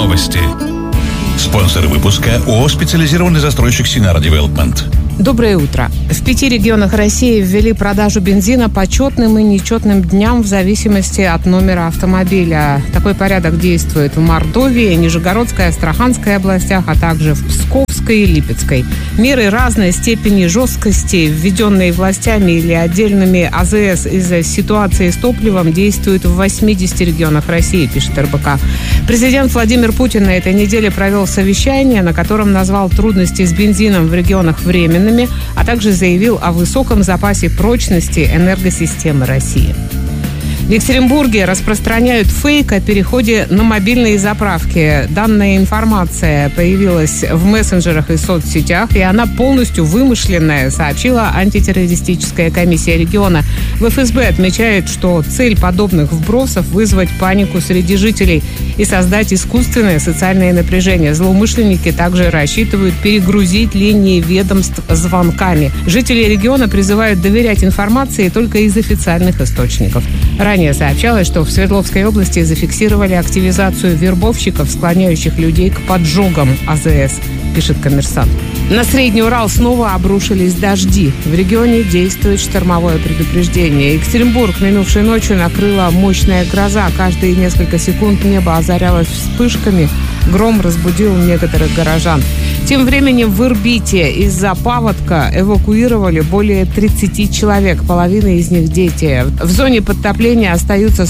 Новости. Спонсор выпуска ООО «Специализированный застройщик Синара Девелопмент». Доброе утро. В 5 регионах России ввели продажу бензина по четным и нечетным дням в зависимости от номера автомобиля. Такой порядок действует в Мордовии, Нижегородской, Астраханской областях, а также в Псковской и Липецкой. Меры разной степени жесткости, введенные властями или отдельными АЗС из-за ситуации с топливом, действуют в 80 регионах России, пишет РБК. Президент Владимир Путин на этой неделе провел совещание, на котором назвал трудности с бензином в регионах временными, а также заявил о высоком запасе прочности энергосистемы России. В Екатеринбурге распространяют фейк о переходе на мобильные заправки. Данная информация появилась в мессенджерах и соцсетях, и она полностью вымышленная, сообщила антитеррористическая комиссия региона. В ФСБ отмечают, что цель подобных вбросов – вызвать панику среди жителей и создать искусственное социальное напряжение. Злоумышленники также рассчитывают перегрузить линии ведомств звонками. Жители региона призывают доверять информации только из официальных источников. Ранее сообщалось, что в Свердловской области зафиксировали активизацию вербовщиков, склоняющих людей к поджогам АЗС, пишет «Коммерсант». На Средний Урал снова обрушились дожди. В регионе действует штормовое предупреждение. Екатеринбург минувшей ночью накрыла мощная гроза. Каждые несколько секунд небо озарялось вспышками. Гром разбудил некоторых горожан. Тем временем в Ирбите из-за паводка эвакуировали более 30 человек, половина из них дети. В зоне подтопления остаются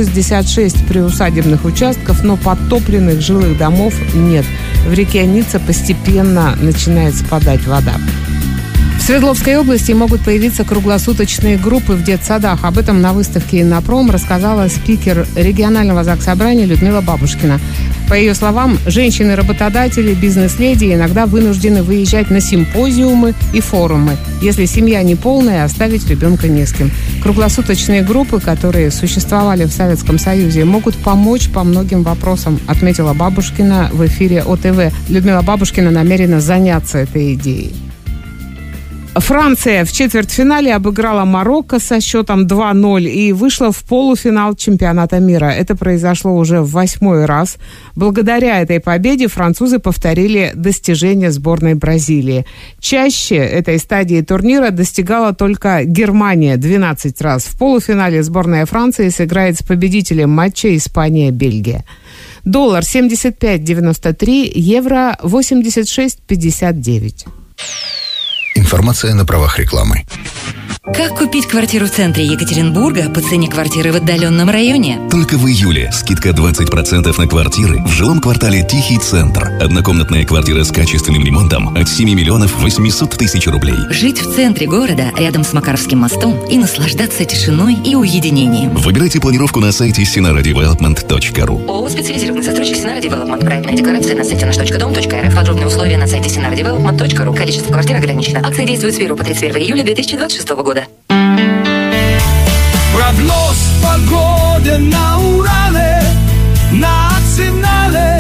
166 приусадебных участков, но подтопленных жилых домов нет. В реке Ница постепенно начинает спадать вода. В Свердловской области могут появиться круглосуточные группы в детсадах. Об этом на выставке «Иннопром» рассказала спикер регионального заксобрания Людмила Бабушкина. По ее словам, женщины-работодатели, бизнес-леди иногда вынуждены выезжать на симпозиумы и форумы. Если семья неполная, оставить ребенка не с кем. Круглосуточные группы, которые существовали в Советском Союзе, могут помочь по многим вопросам, отметила Бабушкина в эфире ОТВ. Людмила Бабушкина намерена заняться этой идеей. Франция в четвертьфинале обыграла Марокко со счетом 2-0 и вышла в полуфинал чемпионата мира. Это произошло уже в 8-й раз. Благодаря этой победе французы повторили достижения сборной Бразилии. Чаще этой стадии турнира достигала только Германия 12 раз. В полуфинале сборная Франции сыграет с победителем матча Испания-Бельгия. Доллар 75.93, евро 86.59. Информация на правах рекламы. Как купить квартиру в центре Екатеринбурга по цене квартиры в отдаленном районе? Только в июле скидка 20% на квартиры в жилом квартале «Тихий центр». Однокомнатная квартира с качественным ремонтом от 7 миллионов 800 тысяч рублей. Жить в центре города, рядом с Макаровским мостом, и наслаждаться тишиной и уединением. Выбирайте планировку на сайте sinaradevelopment.ru. ООО «Специализированный застройщик Синара Девелопмент». Проектная декларация на сайте nаш.дом.рф. Подробные условия на сайте sinaradevelopment.ru. Количество квартир ограничено. Акция действует с 1 по 31 июля 2026 года. Прогноз погоды на Урале, национале.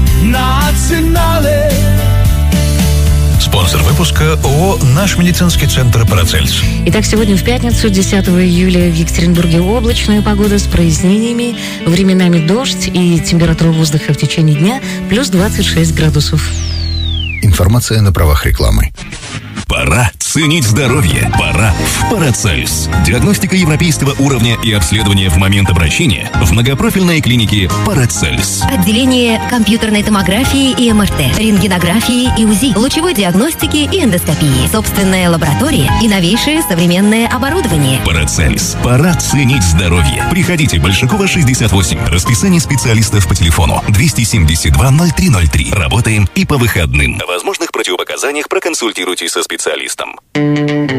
Спонсор выпуска ООО «Наш медицинский центр Парацельс». Итак, сегодня в пятницу, 10 июля, в Екатеринбурге облачная погода с прояснениями, временами дождь и температура воздуха в течение дня плюс 26 градусов. Информация на правах рекламы. Пора ценить здоровье. Пора в Парацельс. Диагностика европейского уровня и обследование в момент обращения в многопрофильной клинике Парацельс. Отделение компьютерной томографии и МРТ, рентгенографии и УЗИ, лучевой диагностики и эндоскопии, собственная лаборатория и новейшее современное оборудование. Парацельс. Пора ценить здоровье. Приходите, Большакова, 68. Расписание специалистов по телефону 272-0303. Работаем и по выходным. О возможных противопоказаниях проконсультируйтесь со специалистом.